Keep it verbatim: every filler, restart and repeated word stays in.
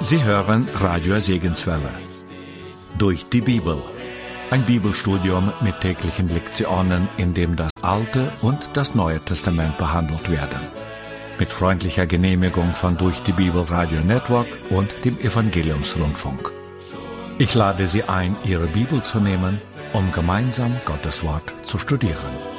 Sie hören Radio Segenswelle. Durch die Bibel. Ein Bibelstudium mit täglichen Lektionen, in dem das Alte und das Neue Testament behandelt werden. Mit freundlicher Genehmigung von Durch die Bibel Radio Network und dem Evangeliumsrundfunk. Ich lade Sie ein, Ihre Bibel zu nehmen, um gemeinsam Gottes Wort zu studieren.